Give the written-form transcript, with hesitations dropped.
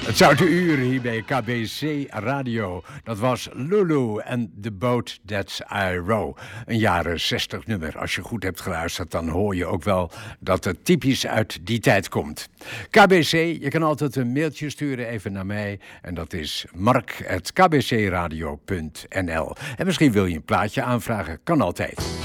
Het Zoute Uur hier bij KBC Radio. Dat was Lulu en The Boat That I Row. Een jaren 60 nummer. Als je goed hebt geluisterd, dan hoor je ook wel dat het typisch uit die tijd komt. KBC, je kan altijd een mailtje sturen even naar mij. En dat is mark@kbcradio.nl. En misschien wil je een plaatje aanvragen, kan altijd.